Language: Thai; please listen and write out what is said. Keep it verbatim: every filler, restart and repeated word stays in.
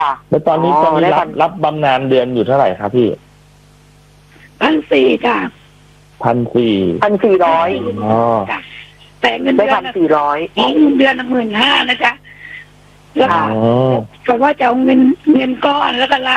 แล้วตอนนี้ตอนนี้รับรับบำนาญเดือนอยู่เท่าไหร่ครับพี่พันสี่จ้ะพันสี่พันสี่ร้อยอ๋อแต่เงินเดือนพันสี่ร้อยเงินเดือนหมื่นห้านะจ๊ะแล้วอ๋อก็ว่าจะเอาเงินเงินก้อนแล้วก็ลา